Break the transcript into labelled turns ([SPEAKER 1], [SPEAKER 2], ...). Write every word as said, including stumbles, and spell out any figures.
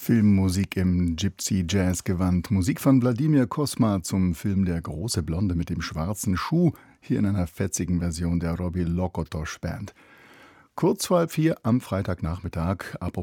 [SPEAKER 1] Filmmusik im Gypsy-Jazz-Gewand. Musik von Wladimir Kosma zum Film Der große Blonde mit dem schwarzen Schuh, hier in einer fetzigen Version der Robbie Lokotosh Band. Kurz vor halb vier am Freitagnachmittag. Apropos